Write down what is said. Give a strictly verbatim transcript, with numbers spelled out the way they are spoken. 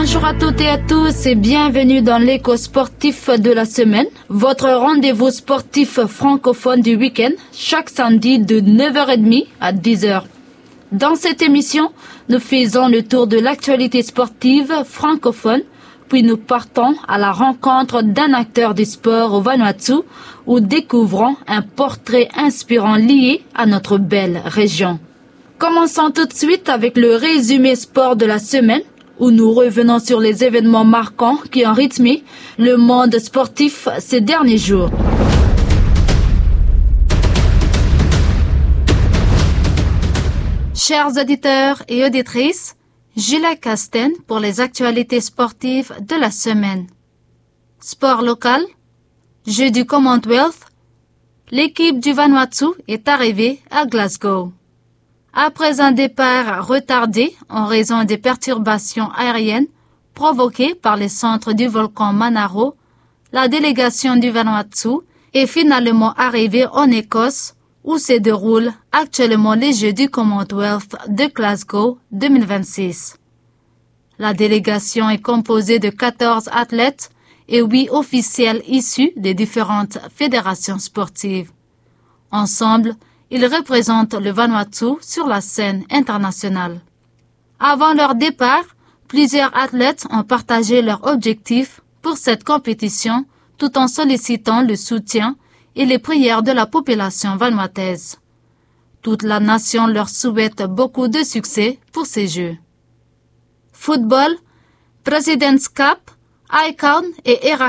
Bonjour à toutes et à tous et bienvenue dans l'écho sportif de la semaine, votre rendez-vous sportif francophone du week-end, chaque samedi de neuf heures trente à dix heures. Dans cette émission, nous faisons le tour de l'actualité sportive francophone, puis nous partons à la rencontre d'un acteur du sport au Vanuatu où découvrons un portrait inspirant lié à notre belle région. Commençons tout de suite avec le résumé sport de la semaine, où nous revenons sur les événements marquants qui ont rythmé le monde sportif ces derniers jours. Chers auditeurs et auditrices, Julia Casten pour les actualités sportives de la semaine. Sport local, Jeux du Commonwealth, l'équipe du Vanuatu est arrivée à Glasgow. Après un départ retardé en raison des perturbations aériennes provoquées par les centres du volcan Manaro, la délégation du Vanuatu est finalement arrivée en Écosse où se déroulent actuellement les Jeux du Commonwealth de Glasgow deux mille vingt-six. La délégation est composée de quatorze athlètes et huit officiels issus des différentes fédérations sportives. Ensemble, ils représentent le Vanuatu sur la scène internationale. Avant leur départ, plusieurs athlètes ont partagé leurs objectifs pour cette compétition tout en sollicitant le soutien et les prières de la population vanuataise. Toute la nation leur souhaite beaucoup de succès pour ces Jeux. Football, President's Cup, Icon et Era